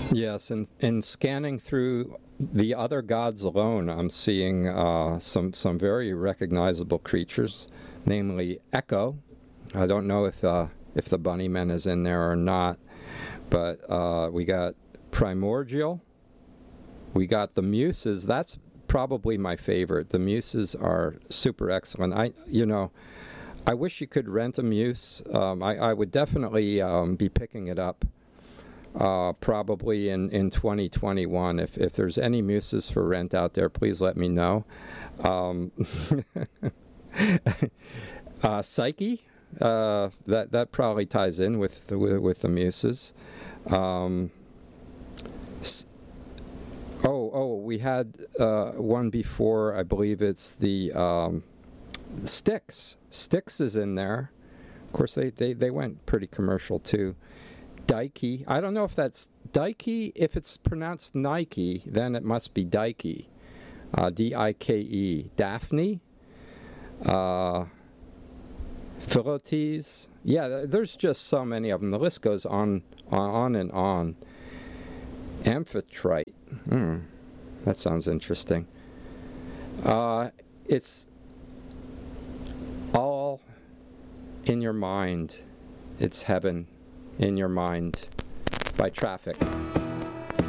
Yes, and in scanning through the other gods alone, I'm seeing some very recognizable creatures, namely Echo. I don't know if the Bunnyman is in there or not, but we got Primordial. We got the Muses. That's probably my favorite. The Muses are super excellent. I wish you could rent a Muse. I would definitely be picking it up. Probably in 2021. If there's any Muses for rent out there, please let me know. Psyche, that probably ties in with the Muses. We had one before. I believe it's the Styx. Styx is in there. Of course, they went pretty commercial too. Dike. I don't know if that's Dike. If it's pronounced Nike, then it must be Dike. Dike. Daphne. Philoctetes. Yeah, there's just so many of them. The list goes on and on. Amphitrite. That sounds interesting. It's all in your mind. It's heaven in your mind by Traffic.